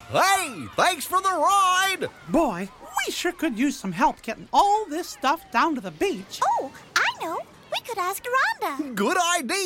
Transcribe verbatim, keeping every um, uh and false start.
Hey, thanks for the ride! Boy, we sure could use some help getting all this stuff down to the beach. Oh, I know. We could ask Rhonda. Good idea!